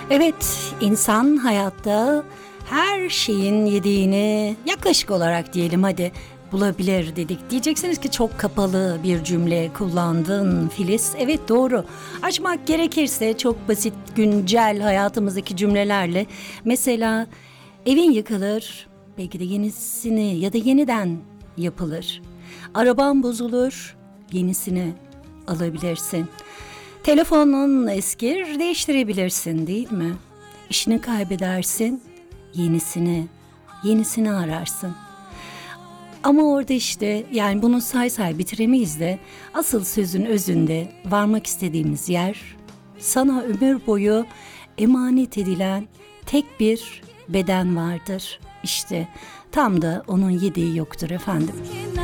Evet, insan hayatta her şeyin yediğini yaklaşık olarak diyelim hadi bulabilir dedik. Diyeceksiniz ki çok kapalı bir cümle kullandın Filiz. Evet doğru. Açmak gerekirse çok basit güncel hayatımızdaki cümlelerle mesela evin yıkılır, belki de yenisini ya da yeniden yapılır. Araban bozulur, yenisini alabilirsin. Telefonun eskir, değiştirebilirsin değil mi? İşini kaybedersin, yenisini ararsın. Ama orada işte yani bunu say bitiremeyiz de asıl sözün özünde varmak istediğimiz yer sana ömür boyu emanet edilen tek bir beden vardır. İşte tam da onun yediği yoktur efendim.